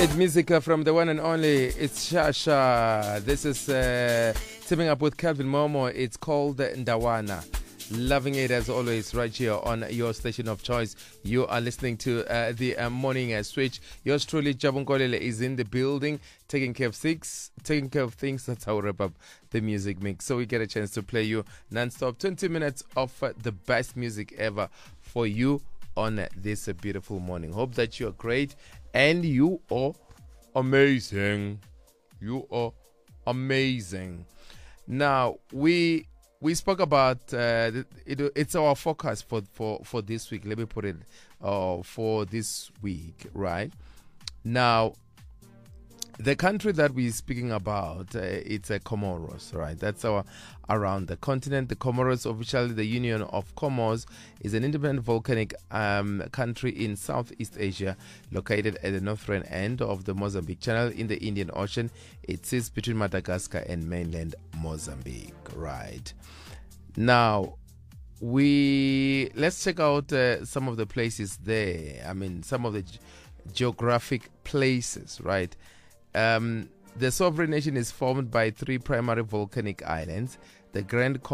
It's music from the one and only. It's Shasha. This is teaming up with Calvin Momo. It's called Ndawana. Loving it as always right here on your station of choice. You are listening to the morning switch. Yours truly, Jabon Kolele, is in the building, taking care of things. That's how we wrap up the music mix. So we get a chance to play you non-stop 20 minutes of the best music ever for you on this beautiful morning. Hope that you are great and you are amazing. You are amazing. Now, we spoke about it's our focus for this week. Let me put it for this week, right? Now, the country that we're speaking about, it's Comoros, right? That's our around the continent. The Comoros, officially the Union of Comores, is an independent volcanic country in Southeast Asia, located at the northern end of the Mozambique Channel in the Indian Ocean. It sits between Madagascar and mainland Mozambique, right? Now, let's check out some of the places there. I mean, some of the geographic places, right? The sovereign nation is formed by three primary volcanic islands: the Grand